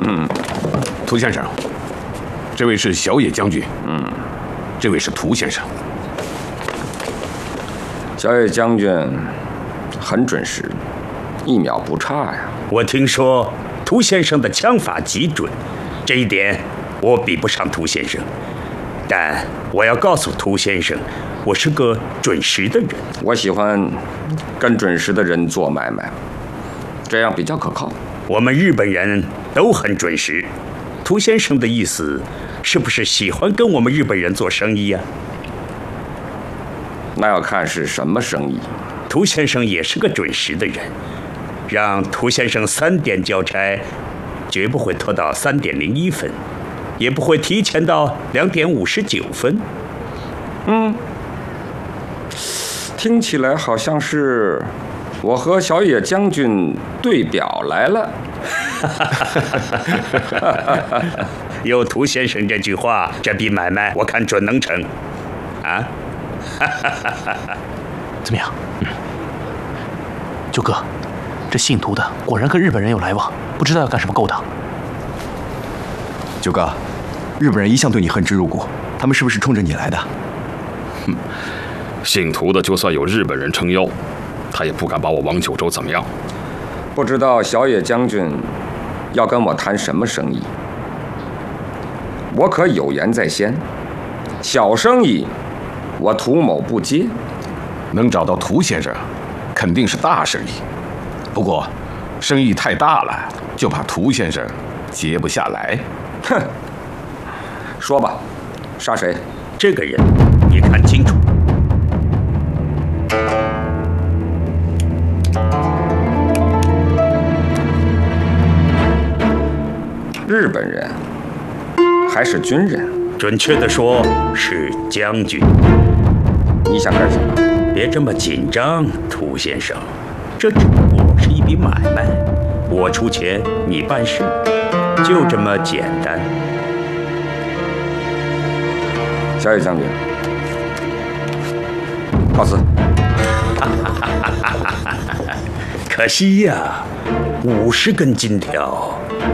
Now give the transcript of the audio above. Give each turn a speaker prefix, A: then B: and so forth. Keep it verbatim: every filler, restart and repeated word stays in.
A: 嗯，涂先生，这位是小野将军。嗯，这位是涂先生。
B: 小野将军很准时，一秒不差呀。
C: 我听说涂先生的枪法极准，这一点我比不上涂先生。但我要告诉涂先生，我是个准时的人。
B: 我喜欢跟准时的人做买卖，这样比较可靠。
C: 我们日本人都很准时。涂先生的意思是不是喜欢跟我们日本人做生意呀？
B: 那要看是什么生意。
C: 涂先生也是个准时的人，让涂先生三点交差，绝不会拖到三点零一分，也不会提前到两点五十九分。
B: 嗯，听起来好像是我和小野将军对表来了。
C: 有涂先生这句话，这笔买卖我看准能成。啊？
D: 怎么样？嗯，九哥，这姓涂的果然跟日本人有来往，不知道要干什么勾当。
E: 九哥，日本人一向对你恨之入骨，他们是不是冲着你来的？
F: 哼，姓涂的就算有日本人撑腰，他也不敢把我王九州怎么样。
B: 不知道小野将军要跟我谈什么生意？我可有言在先，小生意我涂某不接。
A: 能找到涂先生，肯定是大生意。不过，生意太大了，就怕涂先生接不下来。
B: 哼，说吧，杀谁？
C: 这个人你看清楚。
B: 日本人还是军人？
C: 准确地说是将军。
B: 你想干什么？
C: 别这么紧张，涂先生，这只不过是一笔买卖，我出钱，你办事，就这么简单。
B: 小野将军，告辞。
C: 可惜呀，五十根金条。